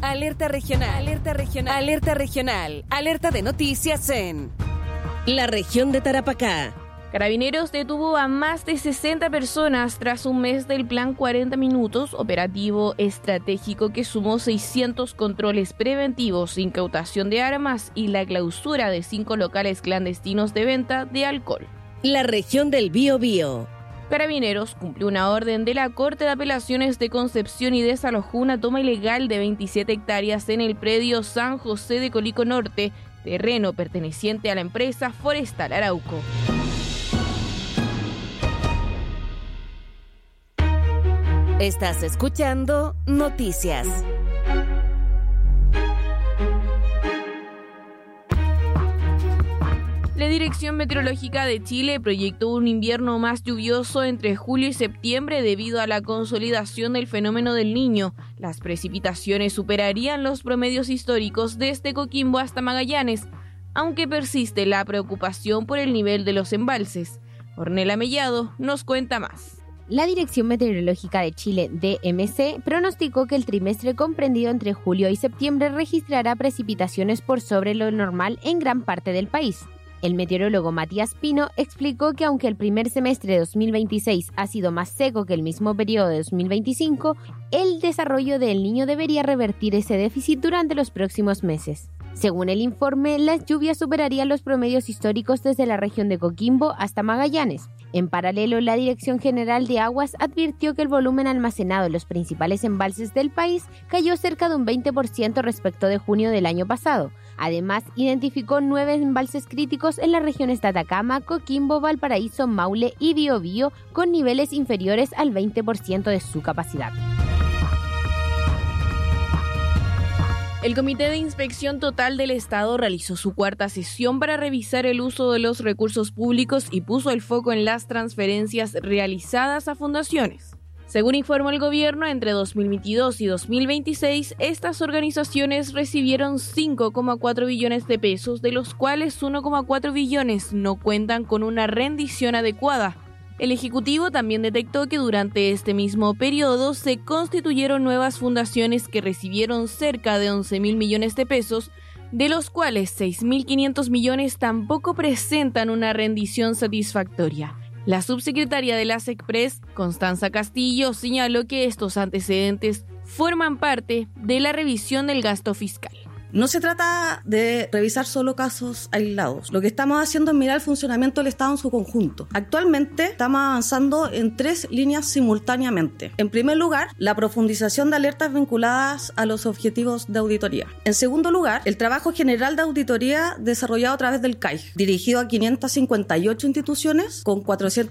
Alerta regional, alerta regional, alerta regional, alerta de noticias en la región de Tarapacá. Carabineros detuvo a más de 60 personas tras un mes del Plan 40 Minutos, operativo estratégico que sumó 600 controles preventivos, incautación de armas y la clausura de 5 locales clandestinos de venta de alcohol. La región del Biobío. Carabineros cumplió una orden de la Corte de Apelaciones de Concepción y desalojó una toma ilegal de 27 hectáreas en el predio San José de Colico Norte, terreno perteneciente a la empresa Forestal Arauco. Estás escuchando Noticias. La Dirección Meteorológica de Chile proyectó un invierno más lluvioso entre julio y septiembre debido a la consolidación del fenómeno del Niño. Las precipitaciones superarían los promedios históricos desde Coquimbo hasta Magallanes, aunque persiste la preocupación por el nivel de los embalses. Ornella Mellado nos cuenta más. La Dirección Meteorológica de Chile, DMC, pronosticó que el trimestre comprendido entre julio y septiembre registrará precipitaciones por sobre lo normal en gran parte del país. El meteorólogo Matías Pino explicó que aunque el primer semestre de 2026 ha sido más seco que el mismo periodo de 2025, el desarrollo del Niño debería revertir ese déficit durante los próximos meses. Según el informe, las lluvias superarían los promedios históricos desde la región de Coquimbo hasta Magallanes. En paralelo, la Dirección General de Aguas advirtió que el volumen almacenado en los principales embalses del país cayó cerca de un 20% respecto de junio del año pasado. Además, identificó 9 embalses críticos en las regiones de Atacama, Coquimbo, Valparaíso, Maule y Biobío con niveles inferiores al 20% de su capacidad. El Comité de Inspección Total del Estado realizó su cuarta sesión para revisar el uso de los recursos públicos y puso el foco en las transferencias realizadas a fundaciones. Según informó el gobierno, entre 2022 y 2026, estas organizaciones recibieron 5,4 billones de pesos, de los cuales 1,4 billones no cuentan con una rendición adecuada. El Ejecutivo también detectó que durante este mismo periodo se constituyeron nuevas fundaciones que recibieron cerca de 11.000 millones de pesos, de los cuales 6.500 millones tampoco presentan una rendición satisfactoria. La subsecretaria de la SECPRES, Constanza Castillo, señaló que estos antecedentes forman parte de la revisión del gasto fiscal. No se trata de revisar solo casos aislados. Lo que estamos haciendo es mirar el funcionamiento del Estado en su conjunto. Actualmente estamos avanzando en 3 líneas simultáneamente. En primer lugar, la profundización de alertas vinculadas a los objetivos de auditoría. En segundo lugar, el trabajo general de auditoría desarrollado a través del CAIG, dirigido a 558 instituciones con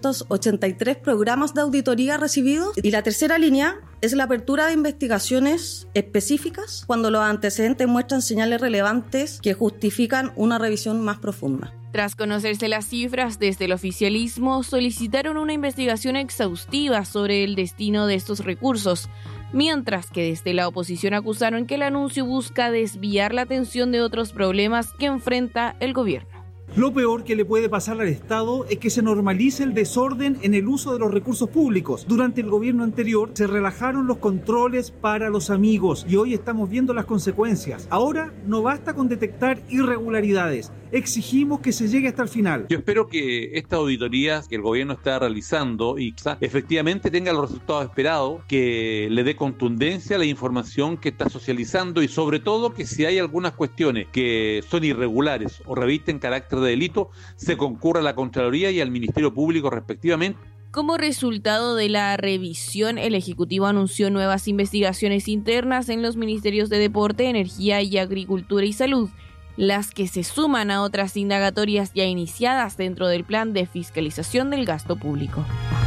483 programas de auditoría recibidos. Y la tercera línea es la apertura de investigaciones específicas cuando los antecedentes muestran señales relevantes que justifican una revisión más profunda. Tras conocerse las cifras, desde el oficialismo solicitaron una investigación exhaustiva sobre el destino de estos recursos, mientras que desde la oposición acusaron que el anuncio busca desviar la atención de otros problemas que enfrenta el gobierno. Lo peor que le puede pasar al Estado es que se normalice el desorden en el uso de los recursos públicos. Durante el gobierno anterior se relajaron los controles para los amigos y hoy estamos viendo las consecuencias. Ahora no basta con detectar irregularidades, exigimos que se llegue hasta el final. Yo espero que esta auditoría que el gobierno está realizando y efectivamente tenga los resultados esperados, que le dé contundencia a la información que está socializando y sobre todo que si hay algunas cuestiones que son irregulares o revisten carácter de delito, se concurra a la Contraloría y al Ministerio Público respectivamente. Como resultado de la revisión, el Ejecutivo anunció nuevas investigaciones internas en los Ministerios de Deporte, Energía y Agricultura y Salud, las que se suman a otras indagatorias ya iniciadas dentro del Plan de Fiscalización del Gasto Público.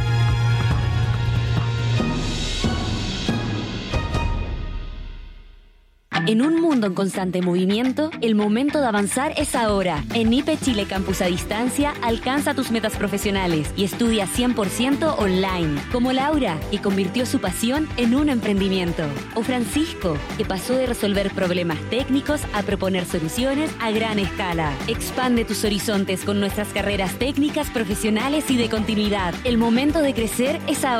En un mundo en constante movimiento, el momento de avanzar es ahora. En IPE Chile Campus a Distancia, alcanza tus metas profesionales y estudia 100% online. Como Laura, que convirtió su pasión en un emprendimiento. O Francisco, que pasó de resolver problemas técnicos a proponer soluciones a gran escala. Expande tus horizontes con nuestras carreras técnicas, profesionales y de continuidad. El momento de crecer es ahora.